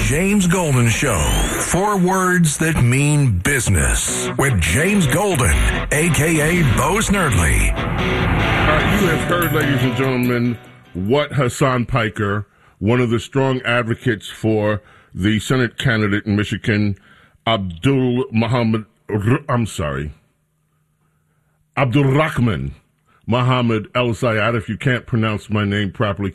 James Golden Show. 4 words that mean business with James Golden, a.k.a. Bo Snerdley. All right, you have heard, ladies and gentlemen, what Hassan Piker, one of the strong advocates for the Senate candidate in Michigan, Abdulrahman Mohammed El Zayat. If you can't pronounce my name properly,